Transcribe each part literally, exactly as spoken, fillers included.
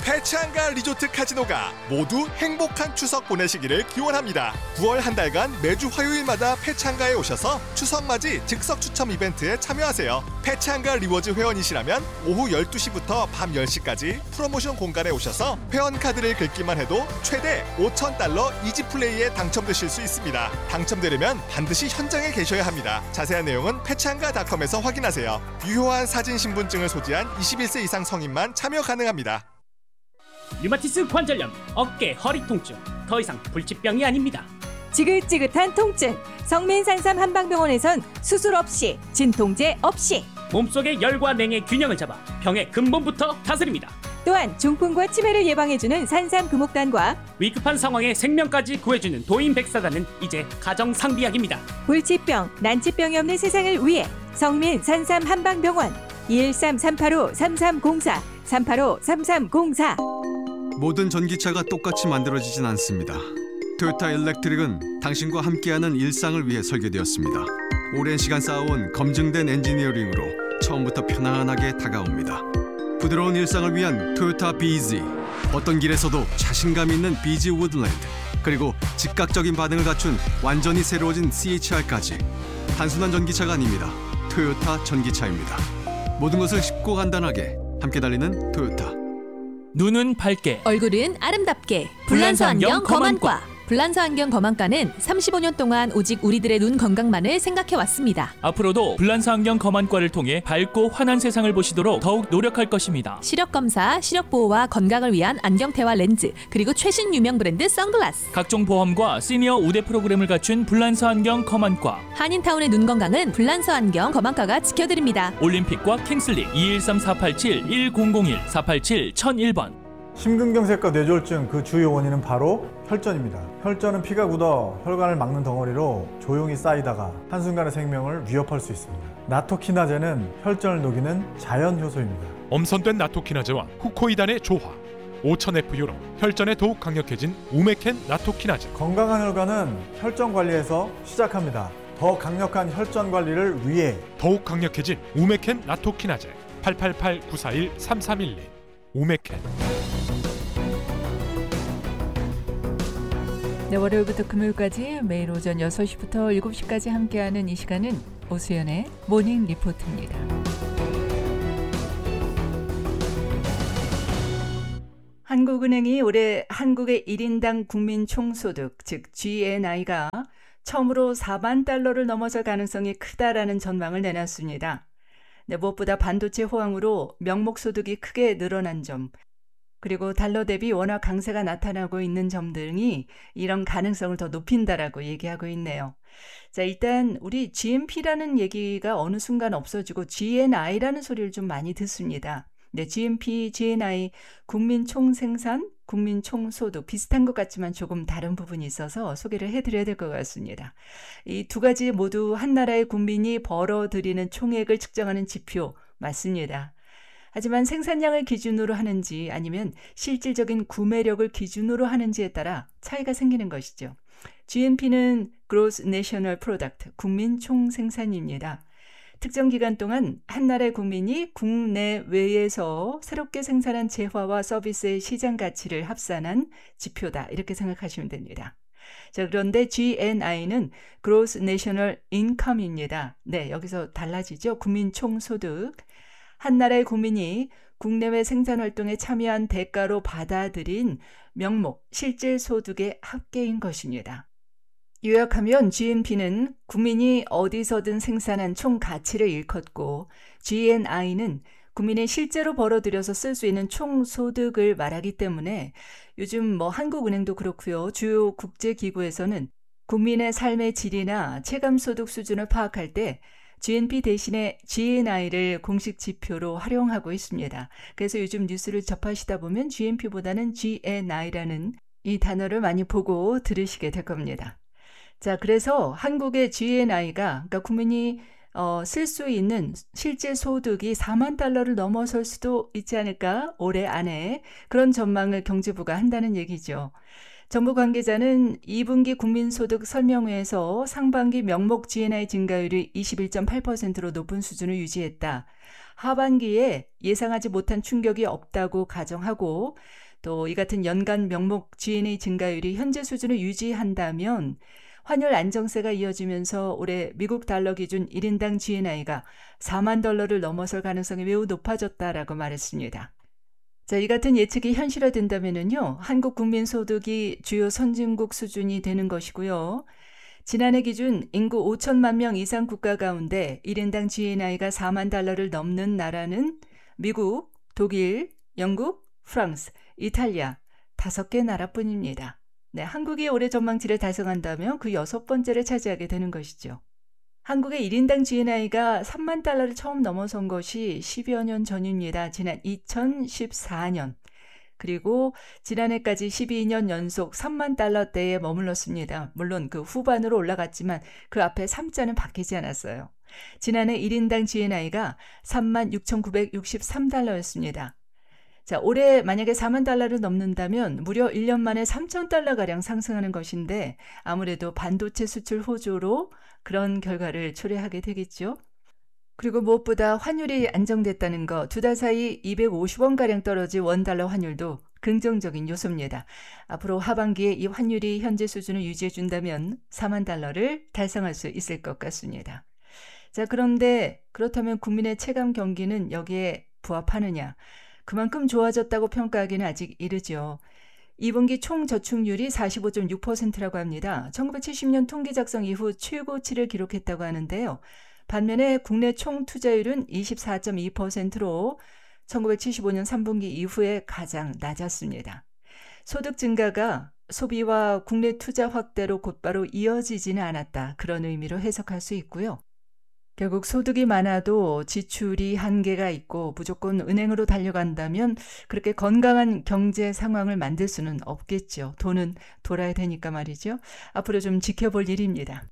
페차안가 리조트 카지노가 모두 행복한 추석 보내시기를 기원합니다. 구월 한 달간 매주 화요일마다 페차안가에 오셔서 추석맞이 즉석 추첨 이벤트에 참여하세요. 페차안가 리워즈 회원이시라면 오후 열두 시부터 밤 열 시까지 프로모션 공간에 오셔서 회원카드를 긁기만 해도 최대 오천 달러 이지플레이에 당첨되실 수 있습니다. 당첨되려면 반드시 현장에 계셔야 합니다. 자세한 내용은 페차안가 닷컴에서 확인하세요. 유효한 사진 신분증을 소지한 이십일 세 이상 성인만 참여 가능합니다. 류마티스 관절염, 어깨, 허리 통증, 더 이상 불치병이 아닙니다. 지긋지긋한 통증, 성민산삼 한방병원에선 수술 없이, 진통제 없이 몸속의 열과 냉의 균형을 잡아 병의 근본부터 다스립니다. 또한 중풍과 치매를 예방해주는 산삼 금옥단과 위급한 상황에 생명까지 구해주는 도인백사단은 이제 가정상비약입니다. 불치병, 난치병이 없는 세상을 위해 성민산삼 한방병원 이일삼 삼팔오 삼삼공사 삼팔오 삼삼공사. 모든 전기차가 똑같이 만들어지진 않습니다. 토요타 일렉트릭은 당신과 함께하는 일상을 위해 설계되었습니다. 오랜 시간 쌓아온 검증된 엔지니어링으로 처음부터 편안하게 다가옵니다. 부드러운 일상을 위한 토요타 비지, 어떤 길에서도 자신감 있는 비지 우드랜드, 그리고 즉각적인 반응을 갖춘 완전히 새로워진 씨에이치알까지. 단순한 전기차가 아닙니다. 토요타 전기차입니다. 모든 것을 쉽고 간단하게 함께 달리는 토요타. 눈은 밝게, 얼굴은 아름답게. 불란서 안경 검안과. 불란서 안경 검안과는 삼십오 년 동안 오직 우리들의 눈 건강만을 생각해왔습니다. 앞으로도 불란서 안경 검안과를 통해 밝고 환한 세상을 보시도록 더욱 노력할 것입니다. 시력검사, 시력보호와 건강을 위한 안경테와 렌즈, 그리고 최신 유명 브랜드 선글라스, 각종 보험과 시니어 우대 프로그램을 갖춘 불란서 안경 검안과. 한인타운의 눈 건강은 불란서 안경 검안과가 지켜드립니다. 올림픽과 킹슬리 이일삼 사팔칠 일공공일 사팔칠 천일 번. 심근경색과 뇌졸중, 그 주요 원인은 바로 혈전입니다. 혈전은 피가 굳어 혈관을 막는 덩어리로 조용히 쌓이다가 한순간에 생명을 위협할 수 있습니다. 나토키나제는 혈전을 녹이는 자연 효소입니다. 엄선된 나토키나제와 후코이단의 조화, 오천 에프유로 혈전에 더욱 강력해진 우메켄 나토키나제. 건강한 혈관은 혈전 관리에서 시작합니다. 더 강력한 혈전 관리를 위해 더욱 강력해진 우메켄 나토키나제. 팔팔팔 구사일 삼삼일이 우메켄. 네, 월요일부터 금요일까지 매일 오전 여섯 시부터 일곱 시까지 함께하는 이 시간은 오수연의 모닝 리포트입니다. 한국은행이 올해 한국의 일 인당 국민 총소득, 즉 지엔아이가 처음으로 사만 달러를 넘어설 가능성이 크다라는 전망을 내놨습니다. 네, 무엇보다 반도체 호황으로 명목소득이 크게 늘어난 점, 그리고 달러 대비 원화 강세가 나타나고 있는 점 등이 이런 가능성을 더 높인다라고 얘기하고 있네요. 자, 일단 우리 지엠피라는 얘기가 어느 순간 없어지고 지엔아이라는 소리를 좀 많이 듣습니다. 네, 지엠피, 지엔아이, 국민총생산, 국민총소득 비슷한 것 같지만 조금 다른 부분이 있어서 소개를 해드려야 될 것 같습니다. 이 두 가지 모두 한 나라의 국민이 벌어들이는 총액을 측정하는 지표 맞습니다. 하지만 생산량을 기준으로 하는지 아니면 실질적인 구매력을 기준으로 하는지에 따라 차이가 생기는 것이죠. 지엔피는 Gross National Product, 국민 총생산입니다. 특정 기간 동안 한 나라의 국민이 국내외에서 새롭게 생산한 재화와 서비스의 시장 가치를 합산한 지표다. 이렇게 생각하시면 됩니다. 자, 그런데 지엔아이는 Gross National Income입니다. 네, 여기서 달라지죠. 국민 총소득. 한 나라의 국민이 국내외 생산활동에 참여한 대가로 받아들인 명목, 실질 소득의 합계인 것입니다. 요약하면 지엔피는 국민이 어디서든 생산한 총 가치를 일컫고 지엔아이는 국민이 실제로 벌어들여서 쓸 수 있는 총 소득을 말하기 때문에 요즘 뭐 한국은행도 그렇고요. 주요 국제기구에서는 국민의 삶의 질이나 체감소득 수준을 파악할 때 지엔피 대신에 지엔아이를 공식 지표로 활용하고 있습니다. 그래서 요즘 뉴스를 접하시다 보면 지엔피보다는 지엔아이라는 이 단어를 많이 보고 들으시게 될 겁니다. 자, 그래서 한국의 지엔아이가, 그러니까 국민이 어, 쓸 수 있는 실제 소득이 사만 달러를 넘어설 수도 있지 않을까? 올해 안에 그런 전망을 경제부가 한다는 얘기죠. 정부 관계자는 이 분기 국민소득 설명회에서 상반기 명목 지엔아이 증가율이 이십일 점 팔 퍼센트로 높은 수준을 유지했다. 하반기에 예상하지 못한 충격이 없다고 가정하고 또 이 같은 연간 명목 지엔에이 증가율이 현재 수준을 유지한다면 환율 안정세가 이어지면서 올해 미국 달러 기준 일 인당 지엔아이가 사만 달러를 넘어설 가능성이 매우 높아졌다라고 말했습니다. 자, 이 같은 예측이 현실화된다면요, 한국 국민 소득이 주요 선진국 수준이 되는 것이고요. 지난해 기준 인구 오천만 명 이상 국가 가운데 일 인당 지엔아이가 사만 달러를 넘는 나라는 미국, 독일, 영국, 프랑스, 이탈리아 다섯 개 나라뿐입니다. 네, 한국이 올해 전망치를 달성한다면 그 여섯 번째를 차지하게 되는 것이죠. 한국의 일 인당 지엔아이가 삼만 달러를 처음 넘어선 것이 십여 년 전입니다. 지난 이천십사 년. 그리고 지난해까지 십이 년 연속 삼만 달러대에 머물렀습니다. 물론 그 후반으로 올라갔지만 그 앞에 삼자는 바뀌지 않았어요. 지난해 일 인당 지엔아이가 삼만 육천구백육십삼 달러였습니다. 자, 올해 만약에 사만 달러를 넘는다면 무려 일 년 만에 삼천 달러가량 상승하는 것인데 아무래도 반도체 수출 호조로 그런 결과를 초래하게 되겠죠. 그리고 무엇보다 환율이 안정됐다는 거, 두 달 사이 이백오십 원가량 떨어진 원달러 환율도 긍정적인 요소입니다. 앞으로 하반기에 이 환율이 현재 수준을 유지해준다면 사만 달러를 달성할 수 있을 것 같습니다. 자, 그런데 그렇다면 국민의 체감 경기는 여기에 부합하느냐? 그만큼 좋아졌다고 평가하기는 아직 이르죠. 이 분기 총 저축률이 사십오 점 육 퍼센트라고 합니다. 천구백칠십 년 통계 작성 이후 최고치를 기록했다고 하는데요. 반면에 국내 총 투자율은 이십사 점 이 퍼센트로 천구백칠십오 년 삼 분기 이후에 가장 낮았습니다. 소득 증가가 소비와 국내 투자 확대로 곧바로 이어지지는 않았다. 그런 의미로 해석할 수 있고요. 결국 소득이 많아도 지출이 한계가 있고 무조건 은행으로 달려간다면 그렇게 건강한 경제 상황을 만들 수는 없겠죠. 돈은 돌아야 되니까 말이죠. 앞으로 좀 지켜볼 일입니다.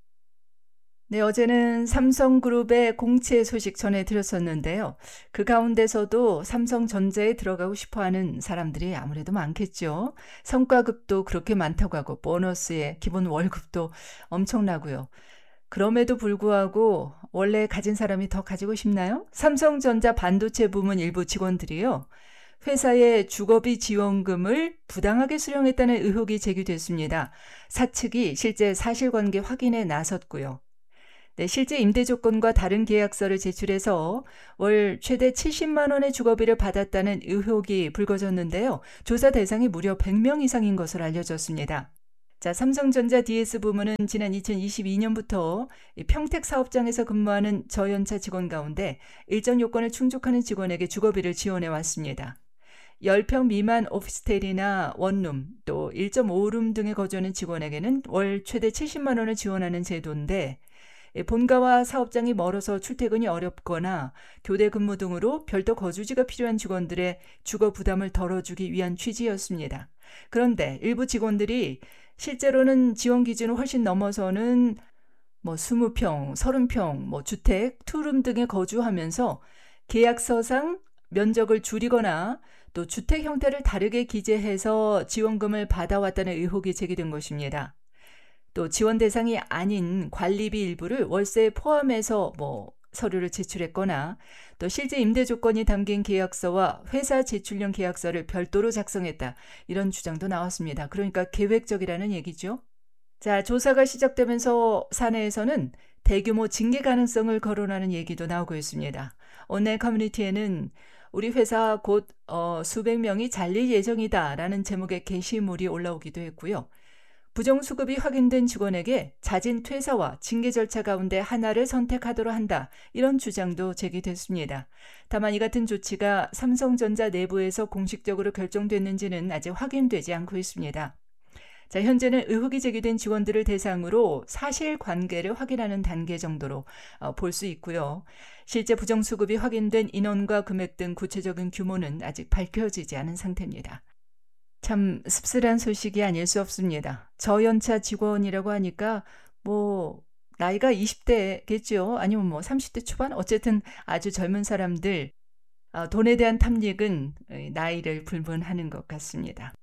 네, 어제는 삼성그룹의 공채 소식 전해드렸었는데요. 그 가운데서도 삼성전자에 들어가고 싶어하는 사람들이 아무래도 많겠죠. 성과급도 그렇게 많다고 하고 보너스에 기본 월급도 엄청나고요. 그럼에도 불구하고 원래 가진 사람이 더 가지고 싶나요? 삼성전자 반도체 부문 일부 직원들이요, 회사의 주거비 지원금을 부당하게 수령했다는 의혹이 제기됐습니다. 사측이 실제 사실관계 확인에 나섰고요. 네, 실제 임대 조건과 다른 계약서를 제출해서 월 최대 칠십만 원의 주거비를 받았다는 의혹이 불거졌는데요. 조사 대상이 무려 백 명 이상인 것으로 알려졌습니다. 자, 삼성전자 디에스 부문은 지난 이천이십이 년부터 평택 사업장에서 근무하는 저연차 직원 가운데 일정 요건을 충족하는 직원에게 주거비를 지원해 왔습니다. 십 평 미만 오피스텔이나 원룸, 또 일 점 오 룸 등에 거주하는 직원에게는 월 최대 칠십만 원을 지원하는 제도인데, 본가와 사업장이 멀어서 출퇴근이 어렵거나 교대 근무 등으로 별도 거주지가 필요한 직원들의 주거 부담을 덜어주기 위한 취지였습니다. 그런데 일부 직원들이 실제로는 지원 기준을 훨씬 넘어서는 뭐 이십 평, 삼십 평, 뭐 주택, 투룸 등에 거주하면서 계약서상 면적을 줄이거나 또 주택 형태를 다르게 기재해서 지원금을 받아왔다는 의혹이 제기된 것입니다. 또 지원 대상이 아닌 관리비 일부를 월세에 포함해서 뭐 서류를 제출했거나 또 실제 임대 조건이 담긴 계약서와 회사 제출용 계약서를 별도로 작성했다. 이런 주장도 나왔습니다. 그러니까 계획적이라는 얘기죠. 자, 조사가 시작되면서 사내에서는 대규모 징계 가능성을 거론하는 얘기도 나오고 있습니다. 온라인 커뮤니티에는 우리 회사 곧 어, 수백 명이 잘릴 예정이다라는 제목의 게시물이 올라오기도 했고요. 부정수급이 확인된 직원에게 자진 퇴사와 징계 절차 가운데 하나를 선택하도록 한다. 이런 주장도 제기됐습니다. 다만 이 같은 조치가 삼성전자 내부에서 공식적으로 결정됐는지는 아직 확인되지 않고 있습니다. 자, 현재는 의혹이 제기된 직원들을 대상으로 사실관계를 확인하는 단계 정도로 어, 볼 수 있고요. 실제 부정수급이 확인된 인원과 금액 등 구체적인 규모는 아직 밝혀지지 않은 상태입니다. 참 씁쓸한 소식이 아닐 수 없습니다. 저연차 직원이라고 하니까 뭐 나이가 이십 대겠죠. 아니면 뭐 삼십 대 초반? 어쨌든 아주 젊은 사람들, 어, 돈에 대한 탐닉은 나이를 불문하는 것 같습니다.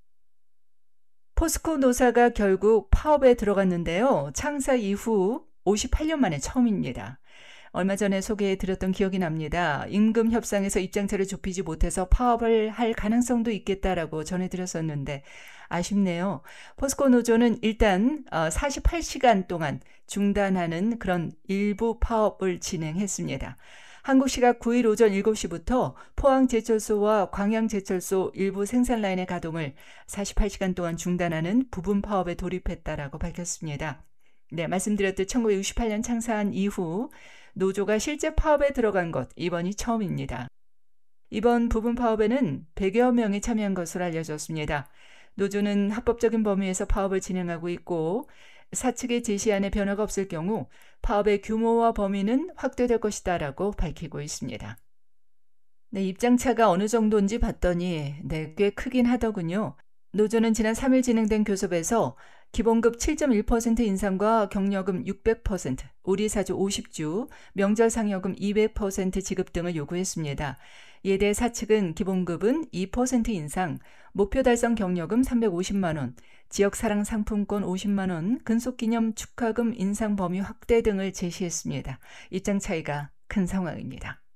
포스코 노사가 결국 파업에 들어갔는데요. 창사 이후 오십팔 년 만에 처음입니다. 얼마 전에 소개해드렸던 기억이 납니다. 임금 협상에서 입장차를 좁히지 못해서 파업을 할 가능성도 있겠다라고 전해드렸었는데 아쉽네요. 포스코 노조는 일단 사십팔 시간 동안 중단하는 그런 일부 파업을 진행했습니다. 한국 시각 구 일 오전 일곱 시부터 포항제철소와 광양제철소 일부 생산 라인의 가동을 사십팔 시간 동안 중단하는 부분 파업에 돌입했다라고 밝혔습니다. 네, 말씀드렸듯 천구백육십팔 년 창사한 이후 노조가 실제 파업에 들어간 것 이번이 처음입니다. 이번 부분 파업에는 백여 명이 참여한 것으로 알려졌습니다. 노조는 합법적인 범위에서 파업을 진행하고 있고 사측의 제시안에 변화가 없을 경우 파업의 규모와 범위는 확대될 것이다라고 밝히고 있습니다. 네, 입장차가 어느 정도인지 봤더니 네, 꽤 크긴 하더군요. 노조는 지난 삼 일 진행된 교섭에서 기본급 칠 점 일 퍼센트 인상과 경력금 육백 퍼센트, 오리사주 오십 주, 명절 상여금 이백 퍼센트 지급 등을 요구했습니다. 이에 대해 사측은 기본급은 이 퍼센트 인상, 목표 달성 경력금 삼백오십만 원, 지역사랑 상품권 오십만 원, 근속기념 축하금 인상 범위 확대 등을 제시했습니다. 입장 차이가 큰 상황입니다.